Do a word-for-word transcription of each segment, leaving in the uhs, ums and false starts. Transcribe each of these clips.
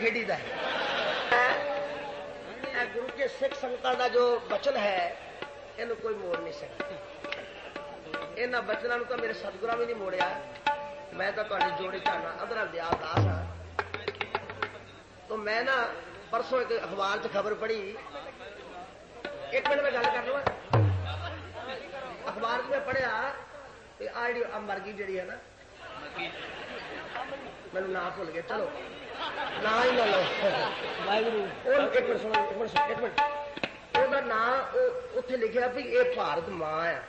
खेड़ी का है। गुरु के सिख संगतां का जो बचन है इन्हू कोई मोड़ नहीं सकता। इन्होंने बचनों तो मेरे सतगुरां भी नहीं मोड़िया। मैं तो तुहाडे जोड़े चाहना अदरा दयाल दास हाँ। तो मैं ना परसों एक अखबार च खबर पढ़ी, एक मिनट में गल कर लवां। अखबार च मैं पढ़िया कि आ जी मरगी जी है ना, मैं ना भुल गया, चलो ना ही ना लो। एक मिनट सुनो, एक मिनट एक मिनट ओदा ना उत्थे लिखिया भी ये भारत मां है।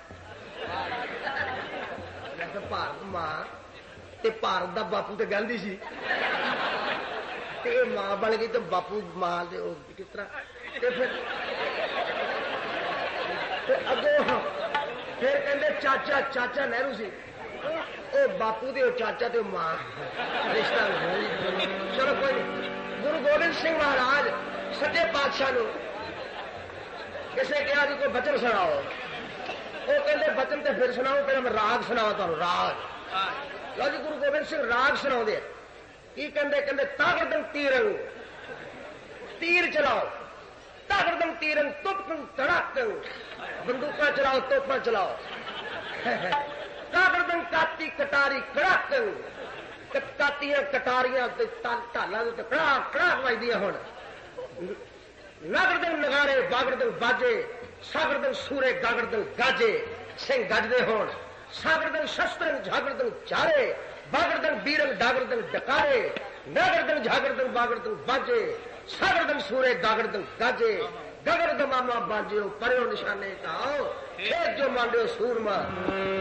भारत मां ते भारत दा बापू तो गांधी सी ते ये मां बन गई तो बापू मां दे किस तरह। फिर अगो फिर कहते चाचा चाचा नेहरू सी, ओ बापू दे चाचा ते मां रिश्ता। चलो कोई नहीं। गुरु गोबिंद सिंह महाराज सच्चे पातशाह नूं किसने कहा जी कोई बचन सुनाओ, वो कहते बचन तो फिर सुनाओ, पहले मैं राग सुनावा तुहानूं राग। लो जी गुरु गोबिंद सिंह राग सुनाउंदे की कहते कहते तागड़दम तीरंग तीर चलाओ, तागड़दम तीरंग तुपकंग तड़ाकंग बंदूका चलाओ तोपा चलाओ, तागड़दम काती कटारी कड़ाकंग कातियां कटारियां ढालां ते कड़ाक कड़ाक वजदियां हुण। नागड़दम नगारे बागड़दम बाजे, सागड़दम सूरे गागड़दम गाजे, सिंह गजदे होण। सागड़दम शस्त्रंग झागड़दम चारे, बागड़दम बीरंग डागड़दम डकारे, नागड़दम झागड़दम बागड़दम बाजे, सागड़दम सूरे गागड़दम गाजे, गगड़दम आमा बाजे परयो निशाने का खेत जो मांडो सूरमा।